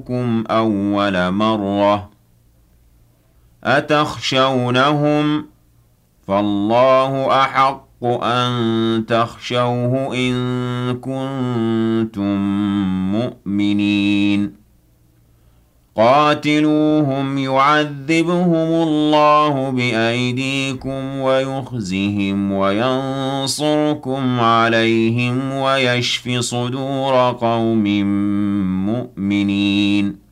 أول مرة أتخشونهم فالله أحق أن تخشوه إن كنتم مؤمنين قاتلوهم يعذبهم الله بأيديكم ويخزهم وينصركم عليهم ويشف صدور قوم مؤمنين